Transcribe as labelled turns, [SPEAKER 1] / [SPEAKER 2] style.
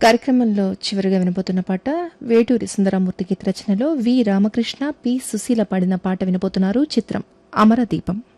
[SPEAKER 1] కార్యక్రమంలో చివరిగా వినబోతున్న పాట వేటూరి సుందరమూర్తి గీత రచనలో వి రామకృష్ణ పి సుశీల పాడిన పాట వినబోతున్నారు. చిత్రం అమరదీపం.